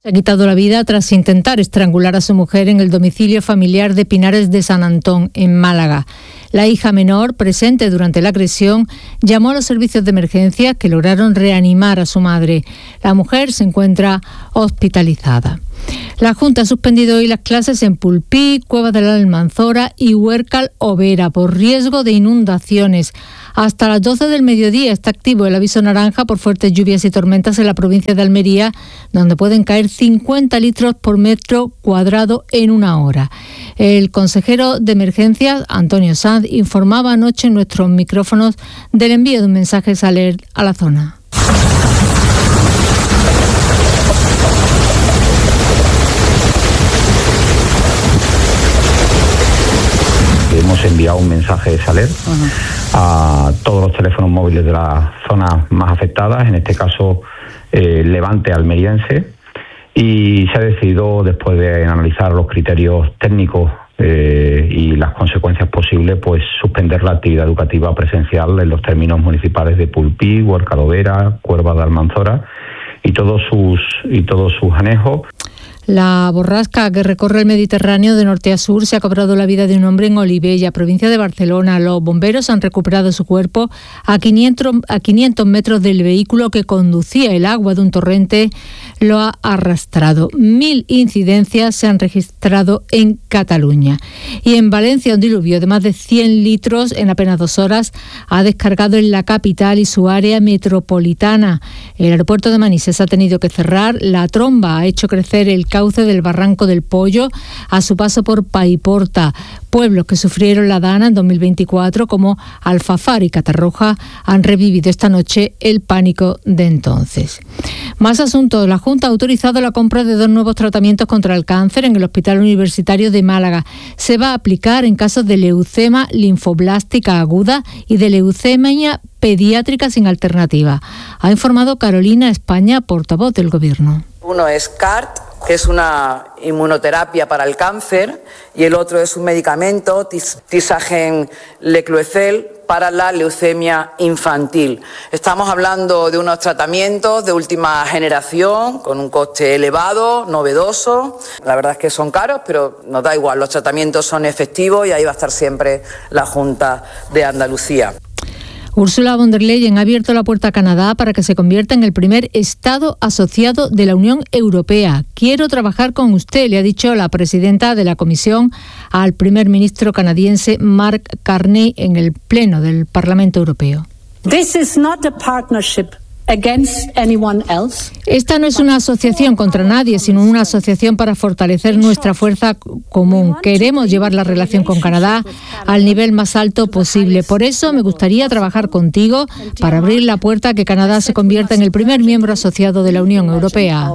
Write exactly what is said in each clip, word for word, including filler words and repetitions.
Se ha quitado la vida tras intentar estrangular a su mujer en el domicilio familiar de Pinares de San Antón, en Málaga. La hija menor, presente durante la agresión, llamó a los servicios de emergencia que lograron reanimar a su madre. La mujer se encuentra hospitalizada. La Junta ha suspendido hoy las clases en Pulpí, Cueva de la Almanzora y Huércal Overa por riesgo de inundaciones. Hasta las doce del mediodía está activo el aviso naranja por fuertes lluvias y tormentas en la provincia de Almería, donde pueden caer cincuenta litros por metro cuadrado en una hora. El consejero de Emergencias, Antonio Sanz, informaba anoche en nuestros micrófonos del envío de un mensaje alert a la zona. Hemos enviado un mensaje de Saler uh-huh. a todos los teléfonos móviles de las zonas más afectadas, en este caso eh, Levante almeriense, y se ha decidido, después de analizar los criterios técnicos eh, y las consecuencias posibles, pues suspender la actividad educativa presencial en los términos municipales de Pulpí, Huércal Overa, Cueva de Almanzora y todos sus y todos sus anejos. La borrasca que recorre el Mediterráneo de norte a sur se ha cobrado la vida de un hombre en Olivella, provincia de Barcelona. Los bomberos han recuperado su cuerpo a quinientos, a quinientos metros del vehículo que conducía. El agua de un torrente lo ha arrastrado. Mil incidencias se han registrado en Cataluña. Y en Valencia, un diluvio de más de cien litros en apenas dos horas ha descargado en la capital y su área metropolitana. El aeropuerto de Manises ha tenido que cerrar. La tromba ha hecho crecer el cauce del Barranco del Pollo a su paso por Paiporta. Pueblos que sufrieron la dana en dos mil veinticuatro, como Alfafar y Catarroja, han revivido esta noche el pánico de entonces. Más asuntos. La Junta ha autorizado la compra de dos nuevos tratamientos contra el cáncer en el Hospital Universitario de Málaga. Se va a aplicar en casos de leucemia linfoblástica aguda y de leucemia pediátrica sin alternativa. Ha informado Carolina España, portavoz del Gobierno. Uno es C A R T, que es una inmunoterapia para el cáncer, y el otro es un medicamento, Tisagen Lecloecel, para la leucemia infantil. Estamos hablando de unos tratamientos de última generación, con un coste elevado, novedoso. La verdad es que son caros, pero nos da igual, los tratamientos son efectivos y ahí va a estar siempre la Junta de Andalucía. Ursula von der Leyen ha abierto la puerta a Canadá para que se convierta en el primer Estado asociado de la Unión Europea. Quiero trabajar con usted, le ha dicho la presidenta de la Comisión al primer ministro canadiense Mark Carney en el Pleno del Parlamento Europeo. This is not a partnership against anyone else. Esta no es una asociación contra nadie, sino una asociación para fortalecer nuestra fuerza común. Queremos llevar la relación con Canadá al nivel más alto posible. Por eso me gustaría trabajar contigo para abrir la puerta a que Canadá se convierta en el primer miembro asociado de la Unión Europea.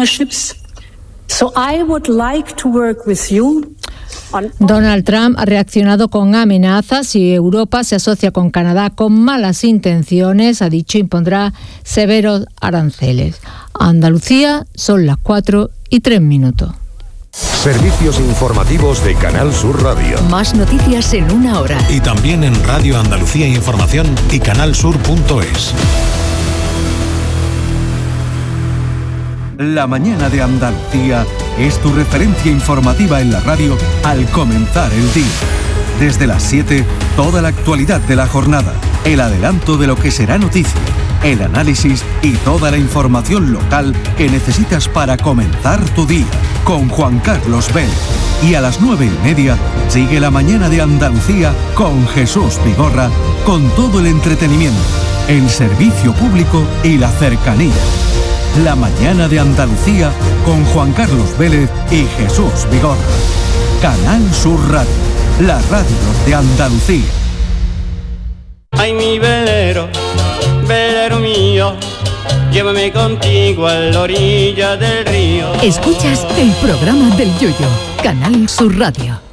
So I would like to work with you. Donald Trump ha reaccionado con amenazas. Si Europa se asocia con Canadá con malas intenciones, ha dicho, impondrá severos aranceles. Andalucía, son las cuatro y tres minutos. Servicios informativos de Canal Sur Radio. Más noticias en una hora. Y también en Radio Andalucía Información y canalsur punto es. La mañana de Andalucía es tu referencia informativa en la radio al comenzar el día. Desde las siete, toda la actualidad de la jornada, el adelanto de lo que será noticia, el análisis y toda la información local que necesitas para comenzar tu día, con Juan Carlos Vélez. Y a las nueve y media, sigue la mañana de Andalucía con Jesús Vigorra, con todo el entretenimiento, el servicio público y la cercanía. La mañana de Andalucía con Juan Carlos Vélez y Jesús Vigorra. Canal Sur Radio, la radio de Andalucía. Ay, mi velero, velero mío, llévame contigo a la orilla del río. Escuchas el programa del Yoyo, Canal Sur Radio.